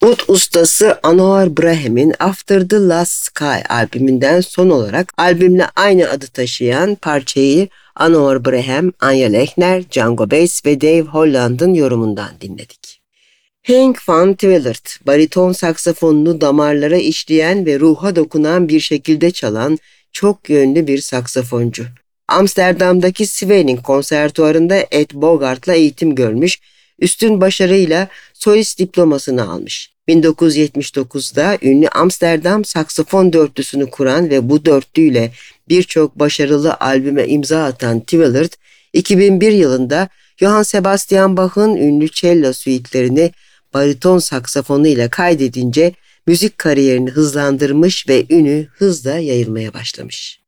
Ud ustası Anoar Brahem'in After the Last Sky albümünden son olarak albümle aynı adı taşıyan parçayı Anoar Brahem, Anya Lechner, Django Bass ve Dave Holland'ın yorumundan dinledik. Henk van Twillert, bariton saksafonunu damarlara işleyen ve ruha dokunan bir şekilde çalan çok yönlü bir saksafoncu. Amsterdam'daki Sweelinck Konservatuvarı'nda Ed Bogart'la eğitim görmüş, üstün başarıyla solist diplomasını almış. 1979'da ünlü Amsterdam saksafon dörtlüsünü kuran ve bu dörtlüyle birçok başarılı albüme imza atan Twillert, 2001 yılında Johann Sebastian Bach'ın ünlü cello suitlerini bariton saksafonu ile kaydedince müzik kariyerini hızlandırmış ve ünü hızla yayılmaya başlamış.